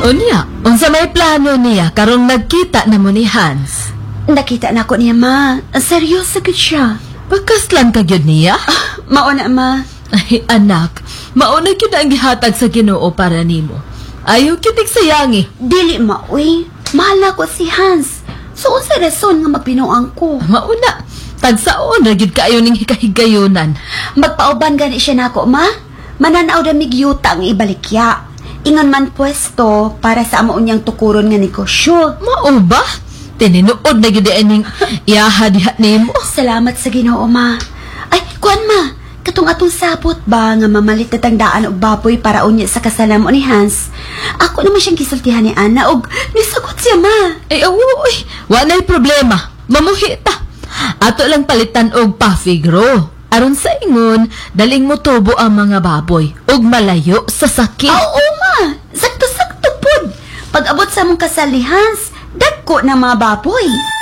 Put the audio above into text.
Unya, unsa may plano niya karong nagkita na mo ni Hans? Nakita na ko niya, ma. Seryoso gud siya. Pagkaslan ka gyud niya? Mauna, ma. Ay, anak, mauna gyud ang gihatag sa Ginoo para nimo. Ayaw gyud sayangi. Dili, ma, uy. Mahal na ko si Hans. So, unsa rason nga magbinuang ko? Mauna, tagsaon ra gyud kaayo ning hikahigayunan. Magpauban gani siya nako, ma. Mananaw damig yuta ang ibalikya. Ingon man pwesto para sa amo unyang tukuron nga negosyo. Mao ba? Tininuod na gyud aning iyaha diha nimo. Salamat sa Ginoo, ma. Ay, kuan ma. Katong atong sapot ba nga mamalit na tangdaan og baboy para unya sa kasalam ni Hans. Ako naman siyang gisultihan ni Ana og nisagot siya, ma. Ay, uy, walay problema. Mamuhi ta. Ato lang palitan og pafigro. Aron sa ingon, daling mo tubo ang mga baboy ug malayo sa sakit. Oo, ma. Sakto-sakto pud. Pag abot sa mong kasal ni Hans, dagko na mga baboy.